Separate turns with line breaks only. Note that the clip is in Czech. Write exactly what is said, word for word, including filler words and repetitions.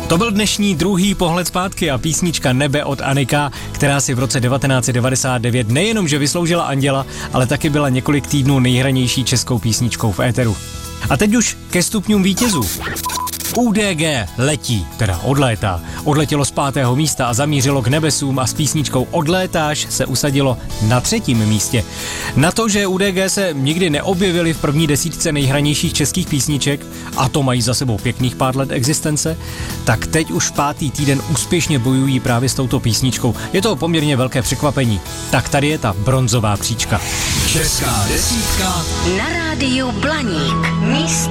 To byl dnešní druhý pohled zpátky a písnička Nebe od Anika, která si v roce devatenáct set devadesát devět nejenom, že vysloužila Anděla, ale taky byla několik týdnů nejhranější českou písničkou v éteru. A teď už ke stupňům vítězů. U D G letí, teda odlétá. Odletělo z pátého místa a zamířilo k nebesům a s písničkou Odlétáš se usadilo na třetím místě. Na to, že U D G se nikdy neobjevili v první desítce nejhranějších českých písniček, a to mají za sebou pěkných pár let existence, tak teď už pátý týden úspěšně bojují právě s touto písničkou. Je to poměrně velké překvapení. Tak tady je ta bronzová příčka.
Česká desítka na rádiu Blaník. Místo